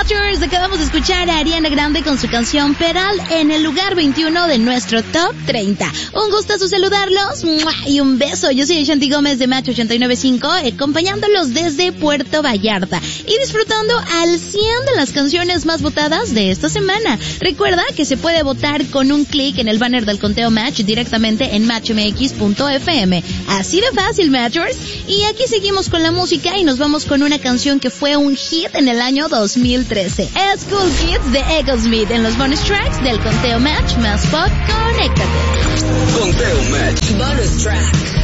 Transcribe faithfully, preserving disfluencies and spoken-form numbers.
Matchers, acabamos de escuchar a Ariana Grande con su canción Pedal en el lugar veintiuno de nuestro Top treinta. Un gustazo saludarlos y un beso. Yo soy Shanti Gómez de Match ochenta y nueve punto cinco, acompañándolos desde Puerto Vallarta y disfrutando al cien de las canciones más votadas de esta semana. Recuerda que se puede votar con un clic en el banner del conteo Match directamente en match m x punto f m. Así de fácil, Matchers. Y aquí seguimos con la música y nos vamos con una canción que fue un hit en el año dos mil trece. Es Cool Kids de Echo Smith en los bonus tracks del conteo Match más pop. Conéctate. Conteo Match. Bonus track.